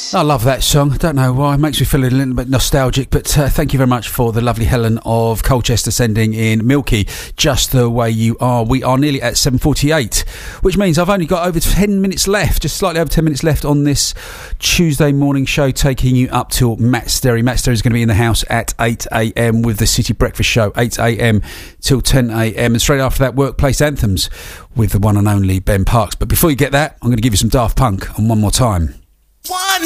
I love that song. I don't know why. It makes me feel a little bit nostalgic, but thank you very much for the lovely Helen of Colchester sending in Milky, Just the Way You Are. We are nearly at 7:48, which means I've only got over 10 minutes left, just slightly over 10 minutes left on this Tuesday morning show, taking you up till Matt Sterry. Matt Sterry is going to be in the house at 8 a.m. with the City Breakfast Show, 8 a.m. till 10 a.m. And straight after that, Workplace Anthems with the one and only Ben Parks. But before you get that, I'm going to give you some Daft Punk and One More Time. One